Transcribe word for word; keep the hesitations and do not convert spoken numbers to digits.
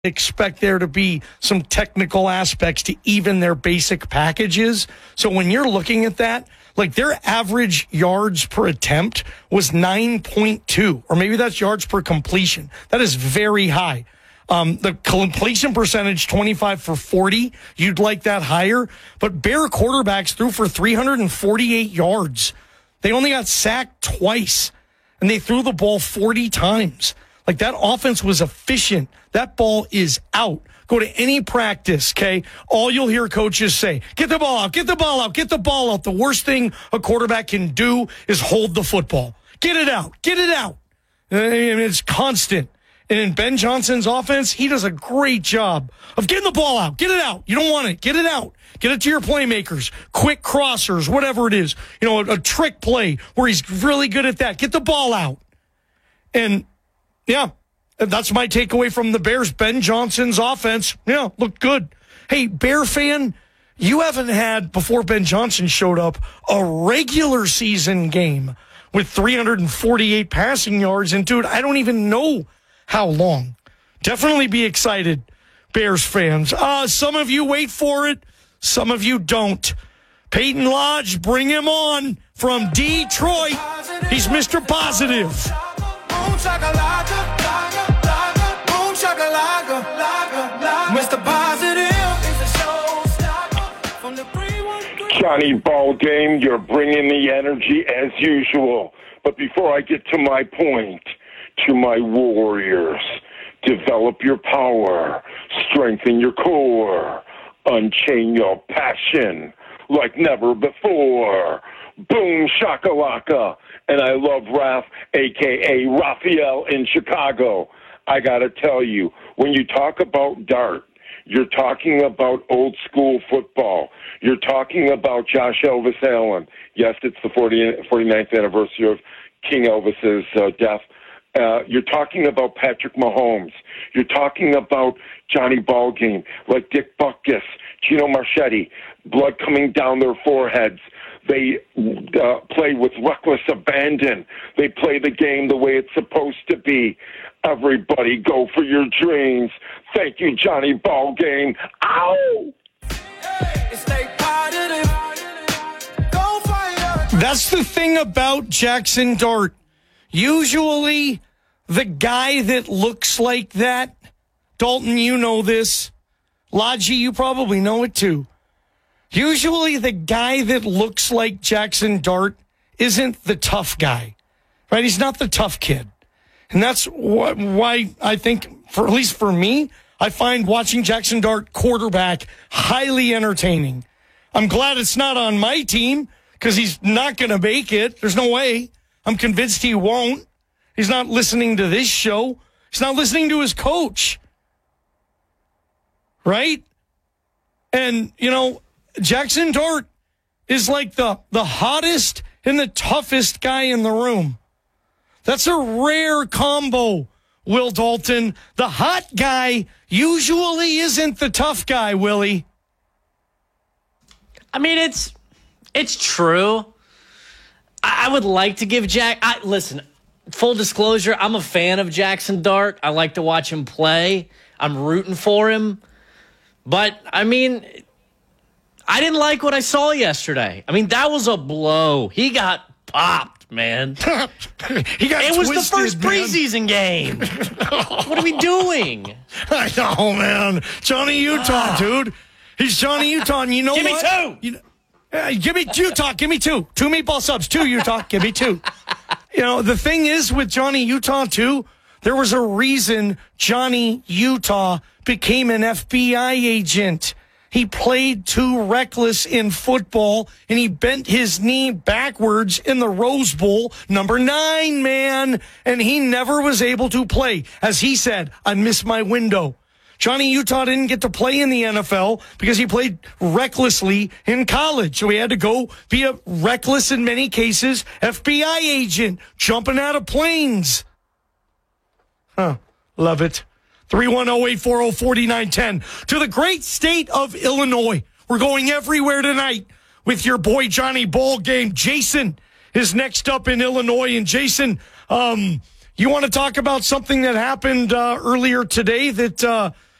expect there to be some technical aspects to even their basic packages. So when you're looking at that, like their average yards per attempt was nine point two, or maybe that's yards per completion. That is very high. Um, the completion percentage, twenty-five for forty. You'd like that higher. But Bear quarterbacks threw for three hundred forty-eight yards. They only got sacked twice, and they threw the ball forty times. Like, that offense was efficient. That ball is out. Go to any practice, okay? All you'll hear coaches say, get the ball out, get the ball out, get the ball out. The worst thing a quarterback can do is hold the football. Get it out, get it out. And it's constant. And in Ben Johnson's offense, he does a great job of getting the ball out. Get it out. You don't want it. Get it out. Get it to your playmakers, quick crossers, whatever it is. You know, a, a trick play where he's really good at that. Get the ball out. And, yeah, that's my takeaway from the Bears. Ben Johnson's offense, yeah, looked good. Hey, Bear fan, you haven't had, before Ben Johnson showed up, a regular season game with three hundred forty-eight passing yards. And, dude, I don't even know how long. Definitely be excited, Bears fans. Uh, some of you wait for it. Some of you don't. Peyton Lodge, bring him on from Detroit. He's Mister Positive. Mister Positive. Johnny Ballgame, you're bringing the energy as usual. But before I get to my point, to my warriors, develop your power, strengthen your core, unchain your passion like never before. Boom shakalaka. And I love Raph, a k a. Raphael in Chicago. I got to tell you, when you talk about Dart, you're talking about old school football. You're talking about Josh Elvis Allen. Yes, it's the forty-ninth anniversary of King Elvis's uh, death. Uh, you're talking about Patrick Mahomes. You're talking about Johnny Ballgame, like Dick Butkus, Gino Marchetti, blood coming down their foreheads. They uh, play with reckless abandon. They play the game the way it's supposed to be. Everybody go for your dreams. Thank you, Johnny Ballgame. Ow! That's the thing about Jackson Dart. Usually, the guy that looks like that, Dalton, you know this. Lodgy, you probably know it too. Usually, the guy that looks like Jackson Dart isn't the tough guy, right? He's not the tough kid. And that's wh- why I think, for at least for me, I find watching Jackson Dart quarterback highly entertaining. I'm glad it's not on my team because he's not going to make it. There's no way. I'm convinced he won't. He's not listening to this show. He's not listening to his coach. Right? And, you know, Jackson Dart is like the, the hottest and the toughest guy in the room. That's a rare combo, Will Dalton. The hot guy usually isn't the tough guy, Willie. I mean, it's it's true. I, I would like to give Jack... I, listen, full disclosure, I'm a fan of Jackson Dart. I like to watch him play. I'm rooting for him. But, I mean, I didn't like what I saw yesterday. I mean, that was a blow. He got popped, man. he got It was twisted, the first man. preseason game. What are we doing? I know, man. Johnny Utah, dude. He's Johnny Utah, and you know Give what? me two. You know, uh, give me Utah. Give me two. Two meatball subs. Two Utah. Give me two. You know, the thing is with Johnny Utah, too, there was a reason Johnny Utah became an F B I agent. He played too reckless in football, and he bent his knee backwards in the Rose Bowl, number nine, man, and he never was able to play. As he said, I missed my window. Johnny Utah didn't get to play in the N F L because he played recklessly in college. So he had to go be a reckless, in many cases, F B I agent, jumping out of planes. Huh. Love it. three one zero, eight four zero, four nine one zero. To the great state of Illinois. We're going everywhere tonight with your boy Johnny Ballgame. Jason is next up in Illinois. And Jason, um, you want to talk about something that happened uh, earlier today that uh,